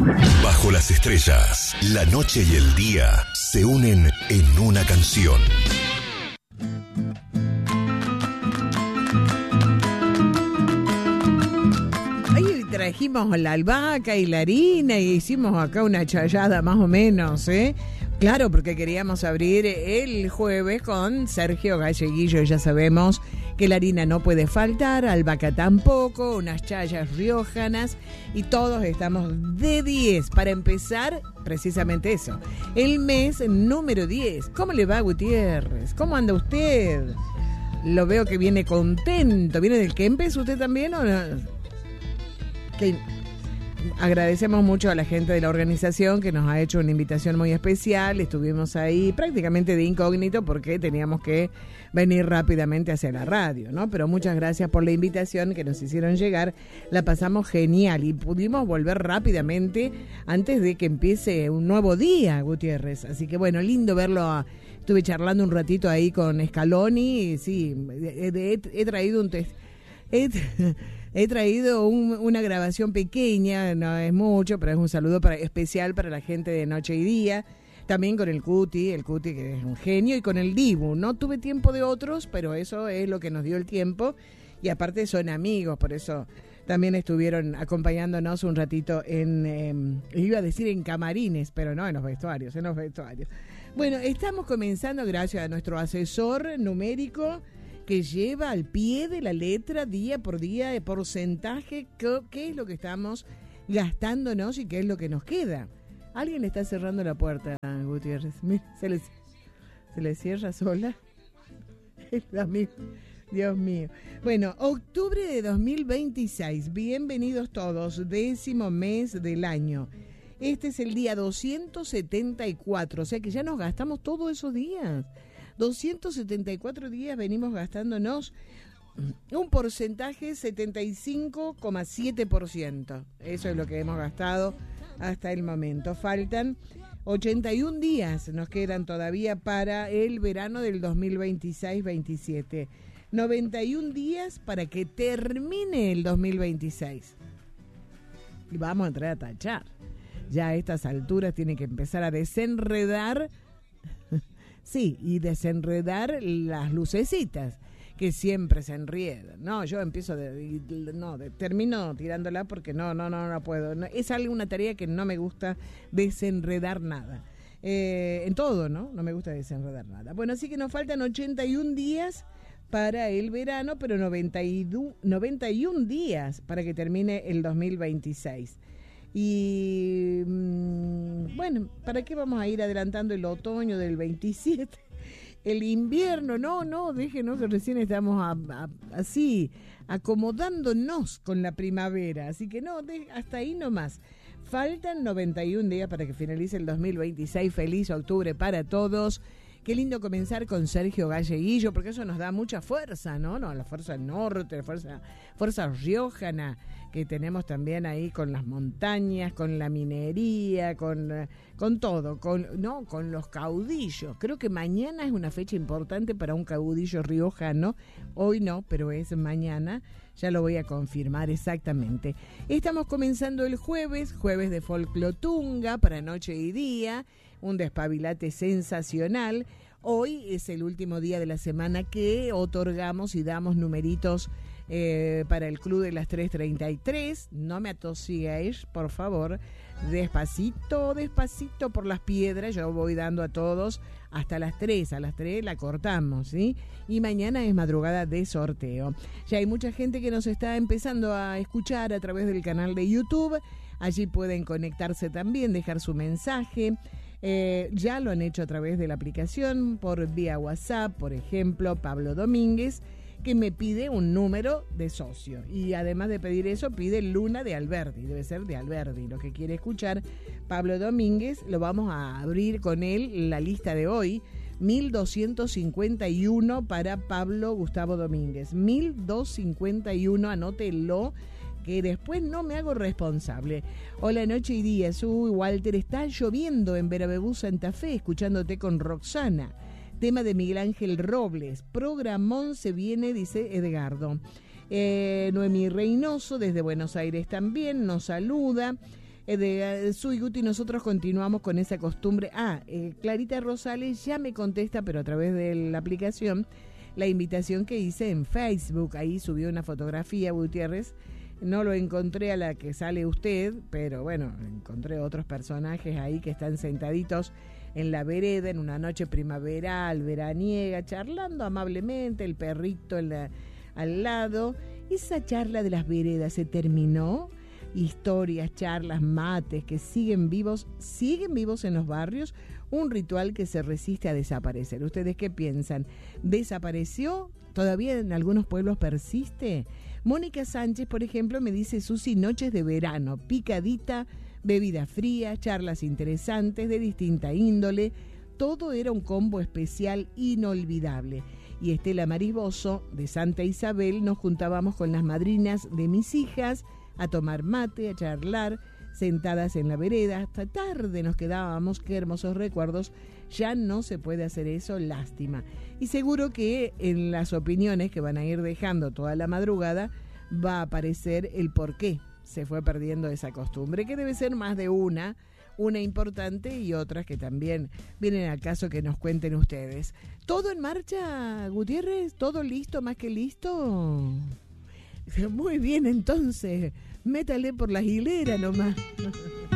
Bajo las estrellas, la noche y el día se unen en una canción. Ahí trajimos la albahaca y la harina y hicimos acá una chayada más o menos, ¿eh? Claro, porque queríamos abrir el jueves con Sergio Galleguillo. Ya sabemos que la harina no puede faltar, albahaca tampoco, unas chayas riojanas y todos estamos de 10 para empezar precisamente eso. El mes número 10. ¿Cómo le va, Gutiérrez? ¿Cómo anda usted? Lo veo que viene contento. ¿Viene del Kempes usted también o no? Que agradecemos mucho a la gente de la organización que nos ha hecho una invitación muy especial. Estuvimos ahí prácticamente de incógnito porque teníamos que venir rápidamente hacia la radio, ¿no? Pero muchas gracias por la invitación que nos hicieron llegar. La pasamos genial y pudimos volver rápidamente antes de que empiece un nuevo día, Gutiérrez. Así que bueno, lindo verlo. Estuve charlando un ratito ahí con Scaloni y sí, he traído un test. He traído una grabación pequeña, no es mucho, pero es un saludo especial para la gente de Noche y Día. También con el Cuti que es un genio, y con el Dibu. No tuve tiempo de otros, pero eso es lo que nos dio el tiempo. Y aparte son amigos, por eso también estuvieron acompañándonos un ratito iba a decir en camarines, pero no, en los vestuarios. Bueno, estamos comenzando gracias a nuestro asesor numérico, que lleva al pie de la letra, día por día, de porcentaje, qué es lo que estamos gastándonos y qué es lo que nos queda. Alguien le está cerrando la puerta a Gutiérrez. Mira, se le cierra sola. Dios mío. Bueno, octubre de 2026. Bienvenidos todos. 10º mes del año. Este es el día 274. O sea que ya nos gastamos todos esos días. 274 días venimos gastándonos un porcentaje 75,7%. Eso es lo que hemos gastado hasta el momento. Faltan 81 días, nos quedan todavía para el verano del 2026-27. 91 días para que termine el 2026. Y vamos a entrar a tachar. Ya a estas alturas tiene que empezar a desenredar. Sí, y desenredar las lucecitas, que siempre se enriedan. No, yo empiezo termino tirándola porque no puedo. No, es una tarea que no me gusta desenredar nada. En todo, ¿no? No me gusta desenredar nada. Bueno, así que nos faltan 81 días para el verano, pero 91 días para que termine el 2026. Y bueno, ¿para qué vamos a ir adelantando el otoño del 27? El invierno, no, déjenos que recién estamos así acomodándonos con la primavera, así que no, hasta ahí nomás. Faltan 91 días para que finalice el 2026. Feliz octubre para todos. Qué lindo comenzar con Sergio Galleguillo, porque eso nos da mucha fuerza, ¿no? La fuerza del norte, la fuerza riojana que tenemos también ahí con las montañas, con la minería, con todo, con los caudillos. Creo que mañana es una fecha importante para un caudillo riojano. Hoy no, pero es mañana. Ya lo voy a confirmar exactamente. Estamos comenzando el jueves de Folclotunga para Noche y Día. Un despabilate sensacional. Hoy es el último día de la semana que otorgamos y damos numeritos para el Club de las 3:33. No me atosigáis, por favor. Despacito por las piedras. Yo voy dando a todos hasta las 3. A las 3 la cortamos, ¿sí? Y mañana es madrugada de sorteo. Ya hay mucha gente que nos está empezando a escuchar a través del canal de YouTube. Allí pueden conectarse también, dejar su mensaje. Ya lo han hecho a través de la aplicación, por vía WhatsApp, por ejemplo, Pablo Domínguez, que me pide un número de socio. Y además de pedir eso, pide Luna de Alberdi. Debe ser de Alberdi lo que quiere escuchar Pablo Domínguez. Lo vamos a abrir con él la lista de hoy. 1251 para Pablo Gustavo Domínguez. 1251, anótelo, que después no me hago responsable. Hola, Noche y Día. Soy Walter. Está lloviendo en Verabebú, Santa Fe, escuchándote con Roxana. Tema de Miguel Ángel Robles. Programón se viene, dice Edgardo. Noemí Reynoso, desde Buenos Aires también, nos saluda. de Suiguti, nosotros continuamos con esa costumbre. Clarita Rosales ya me contesta, pero a través de la aplicación, la invitación que hice en Facebook. Ahí subió una fotografía, Gutiérrez. No lo encontré a la que sale usted, pero bueno, encontré otros personajes ahí que están sentaditos en la vereda en una noche primaveral, veraniega, charlando amablemente, el perrito al lado. Esa charla de las veredas se terminó. Historias, charlas, mates que siguen vivos en los barrios, un ritual que se resiste a desaparecer. ¿Ustedes qué piensan? ¿Desapareció? ¿Todavía en algunos pueblos persiste? Mónica Sánchez, por ejemplo, me dice: Susi, noches de verano, picadita, bebida fría, charlas interesantes de distinta índole, todo era un combo especial inolvidable. Y Estela Marisboso, de Santa Isabel, nos juntábamos con las madrinas de mis hijas a tomar mate, a charlar, sentadas en la vereda, hasta tarde nos quedábamos. Qué hermosos recuerdos. Ya no se puede hacer eso, lástima. Y seguro que en las opiniones que van a ir dejando toda la madrugada va a aparecer el por qué se fue perdiendo esa costumbre, que debe ser más de una importante y otras que también vienen al caso que nos cuenten ustedes. ¿Todo en marcha, Gutiérrez? ¿Todo listo, más que listo? Muy bien, entonces, métale por las hileras nomás.